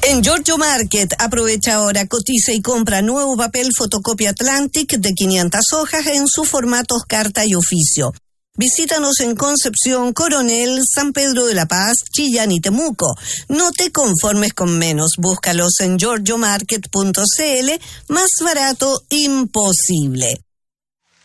En Giorgio Market, aprovecha ahora, cotiza y compra nuevo papel fotocopia Atlantic de 500 hojas en sus formatos carta y oficio. Visítanos en Concepción, Coronel, San Pedro de la Paz, Chillán y Temuco. No te conformes con menos. Búscalos en giorgiomarket.cl. Más barato, imposible.